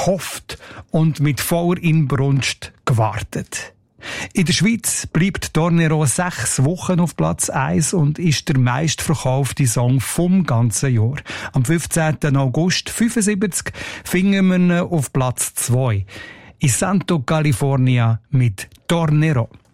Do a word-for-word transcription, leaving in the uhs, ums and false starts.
gehofft und mit voller Inbrunst gewartet. In der Schweiz bleibt Tornero sechs Wochen auf Platz eins und ist der meistverkaufte Song vom ganzen Jahr. Am fünfzehnten August fünfundsiebzig finden wir ihn auf Platz zwei. In Santo California mit Tornero.